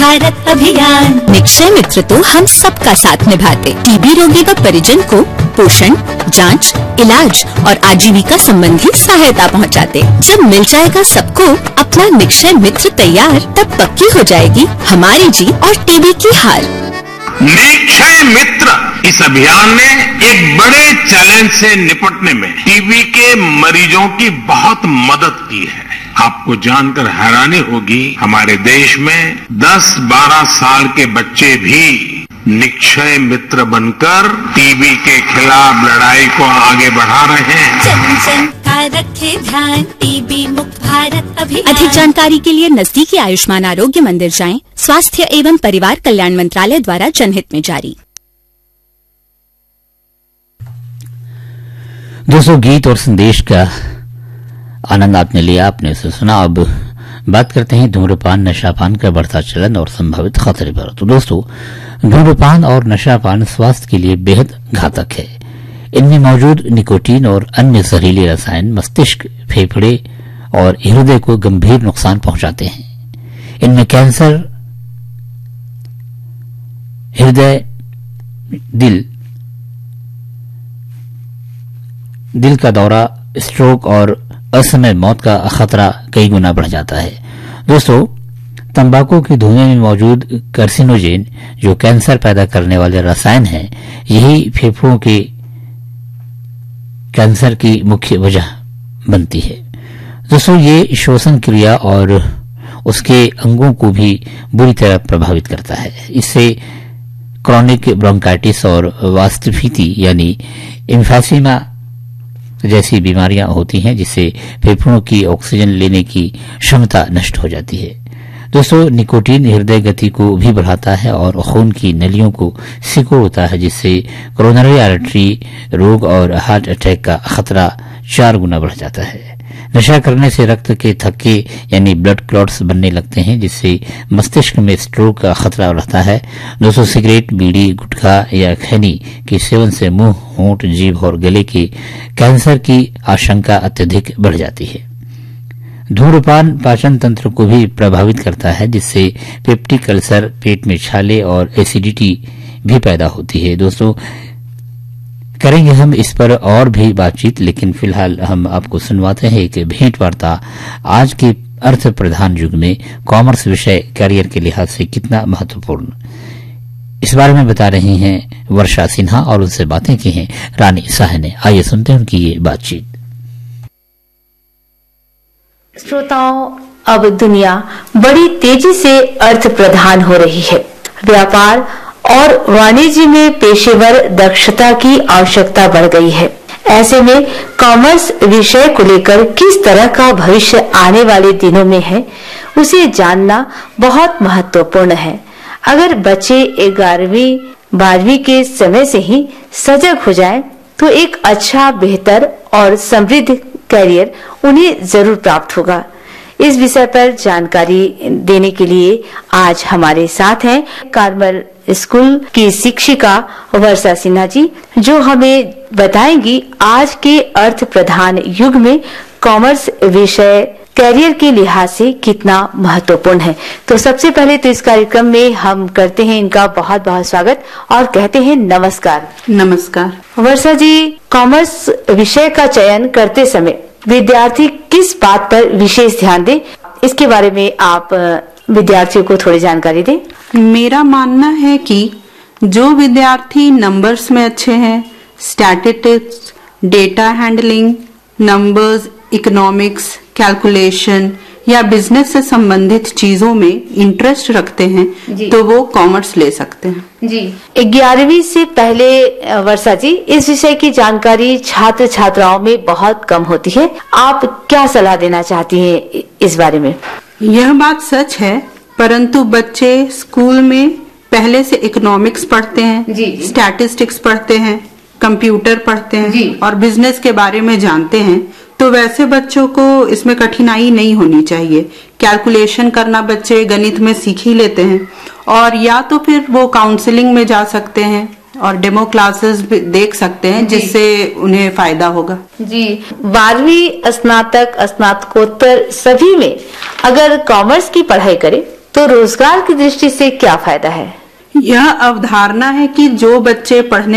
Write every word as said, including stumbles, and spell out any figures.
भारत अभियान। निक्षय मित्र तो हम सबका साथ निभाते, टीबी रोगी व परिजन को पोषण, जांच, इलाज और आजीविका संबंधी सहायता पहुंचाते। जब मिल जाएगा सबको अपना निक्षय मित्र तैयार, तब पक्की हो जाएगी हमारी जीत और टीबी की हार। निक्षय मित्र इस अभियान ने एक बड़े चैलेंज से निपटने में टीबी के मरीजों की बहुत मदद की है। आपको जानकर हैरानी होगी, हमारे देश में दस बारह साल के बच्चे भी निक्षय मित्र बनकर टीबी के खिलाफ लड़ाई को आगे बढ़ा रहे हैं। जन जन का रखे ध्यान, टीबी मुक्त भारत अभियान। अधिक जानकारी के लिए नजदीकी आयुष्मान आरोग्य मंदिर जाएं। स्वास्थ्य एवं परिवार कल्याण मंत्रालय द्वारा जनहित में जारी। दोस्तों, गीत और संदेश का आनंद आपने लिया, आपने उसे सुना। अब बात करते हैं धूम्रपान नशापान का बढ़ता चलन और संभावित खतरे पर। तो दोस्तों, धूम्रपान और नशापान स्वास्थ्य के लिए बेहद घातक है। इनमें मौजूद निकोटीन और अन्य जहरीले रसायन मस्तिष्क, फेफड़े और हृदय को गंभीर नुकसान पहुंचाते हैं। इनमें कैंसर, हृदय, दिल दिल का दौरा, स्ट्रोक और असमय मौत का खतरा कई गुना बढ़ जाता है। दोस्तों, तंबाकू के धुएं में मौजूद कार्सिनोजेन, जो कैंसर पैदा करने वाले रसायन हैं, यही फेफड़ों के कैंसर की मुख्य वजह बनती है। दोस्तों, ये श्वसन क्रिया और उसके अंगों को भी बुरी तरह प्रभावित करता है। इससे क्रॉनिक ब्रोंकाइटिस और वास्तुफीति यानी एम्फीसीमा जैसी बीमारियां होती हैं, जिससे फेफड़ों की ऑक्सीजन लेने की क्षमता नष्ट हो जाती है। दोस्तों, निकोटीन हृदय गति को भी बढ़ाता है और खून की नलियों को सिकोड़ता है, जिससे कोरोनरी आर्टरी रोग और हार्ट अटैक का खतरा चार गुना बढ़ जाता है। नशा करने से रक्त के थक्के यानी ब्लड क्लॉट्स बनने लगते हैं, जिससे मस्तिष्क में स्ट्रोक का खतरा रहता है। दोस्तों, सिगरेट, बीड़ी, गुटखा या खैनी के सेवन से मुंह, होंठ, जीभ और गले के कैंसर की आशंका अत्यधिक बढ़ जाती है। धूम्रपान पाचन तंत्र को भी प्रभावित करता है, जिससे पेप्टिक अल्सर, पेट में छाले और एसिडिटी भी पैदा होती है। दोस्तों, करेंगे हम इस पर और भी बातचीत, लेकिन फिलहाल हम आपको सुनवाते हैं एक भेंट वार्ता। आज के अर्थ प्रधान युग में कॉमर्स विषय करियर के लिहाज से कितना महत्वपूर्ण, इस बारे में बता रही हैं वर्षा सिन्हा और उनसे बातें की हैं रानी शाह ने। आइए सुनते हैं उनकी ये बातचीत। श्रोताओं, अब दुनिया बड़ी तेजी से अर्थ प्रधान हो रही है। व्यापार और वाणिज्य में पेशेवर दक्षता की आवश्यकता बढ़ गई है। ऐसे में कॉमर्स विषय को लेकर किस तरह का भविष्य आने वाले दिनों में है, उसे जानना बहुत महत्वपूर्ण है। अगर बच्चे ग्यारहवीं बारहवीं के समय से ही सजग हो जाएं, तो एक अच्छा, बेहतर और समृद्ध करियर उन्हें जरूर प्राप्त होगा। इस विषय पर जानकारी देने के लिए आज हमारे साथ हैं कार्मल स्कूल की शिक्षिका वर्षा सिन्हा जी, जो हमें बताएंगी आज के अर्थ प्रधान युग में कॉमर्स विषय करियर के लिहाज से कितना महत्वपूर्ण है। तो सबसे पहले तो इस कार्यक्रम में हम करते हैं इनका बहुत बहुत स्वागत और कहते हैं नमस्कार। नमस्कार वर्षा जी, कॉमर्स विषय का चयन करते समय विद्यार्थी किस बात पर विशेष ध्यान दे, इसके बारे में आप विद्यार्थियों को थोड़ी जानकारी दें। मेरा मानना है कि जो विद्यार्थी नंबर्स में अच्छे हैं, statistics, data handling, numbers, economics, calculation या बिजनेस से संबंधित चीजों में इंटरेस्ट रखते हैं, तो वो कॉमर्स ले सकते हैं। जी, ग्यारहवीं से पहले वर्षा जी, इस विषय की जानकारी छात्र छात्राओं में बहुत कम होती है। आप क्या सलाह देना चाहती हैं इस बारे में? यह बात सच है, परंतु बच्चे स्कूल में पहले से इकोनॉमिक्स पढ़ते हैं, स्टैटिस्टिक्स पढ़ते हैं, कंप्यूटर पढ़ते हैं और बिजनेस के बारे में जानते हैं, तो वैसे बच्चों को इसमें कठिनाई नहीं होनी चाहिए। कैलकुलेशन करना बच्चे गणित में सीख ही लेते हैं, और या तो फिर वो काउंसलिंग में जा सकते हैं और डेमो क्लासेस भी देख सकते हैं, जिससे उन्हें फायदा होगा। जी, बारहवीं, स्नातक, स्नातकोत्तर सभी में अगर कॉमर्स की पढ़ाई करे तो रोजगार की दृष्टि से क्या फायदा है? यह अवधारणा है कि जो बच्चे पढ़ने